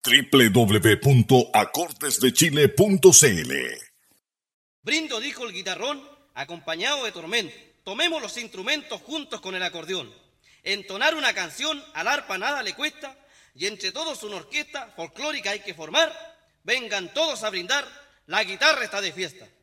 www.acordesdechile.cl. Brindo, dijo el guitarrón, acompañado de tormento. Tomemos los instrumentos juntos con el acordeón. Entonar una canción al arpa nada le cuesta, y entre todos una orquesta folclórica hay que formar. Vengan todos a brindar, la guitarra está de fiesta.